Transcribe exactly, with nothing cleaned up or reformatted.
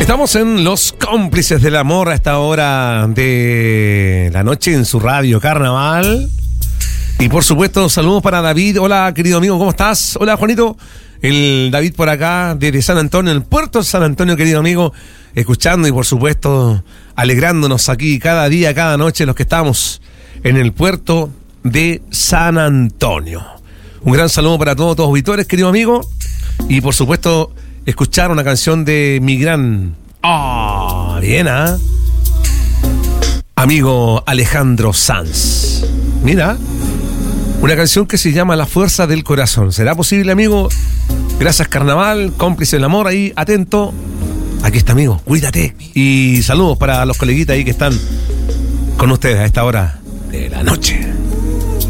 Estamos en Los Cómplices del Amor a esta hora de la noche en su radio Carnaval. Y por supuesto, saludos para David. Hola, querido amigo, ¿cómo estás? Hola, Juanito. El David por acá, desde San Antonio, el puerto de San Antonio, querido amigo, escuchando y por supuesto alegrándonos aquí cada día, cada noche, los que estamos en el puerto de San Antonio. Un gran saludo para todos tus auditores, querido amigo. Y por supuesto, escuchar una canción de mi gran... ¡Ah! Oh, bien, ¿ah? ¿eh? Amigo Alejandro Sanz. Mira, una canción que se llama La Fuerza del Corazón. ¿Será posible, amigo? Gracias, Carnaval, cómplice del amor, ahí, atento. Aquí está, amigo, cuídate. Y saludos para los coleguitas ahí que están con ustedes a esta hora de la noche.